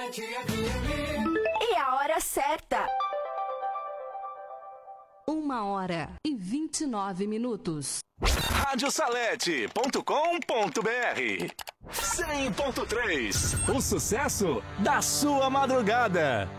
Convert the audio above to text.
E a hora certa. 1h29. Radiosalete.com.br 100.3. O sucesso da sua madrugada.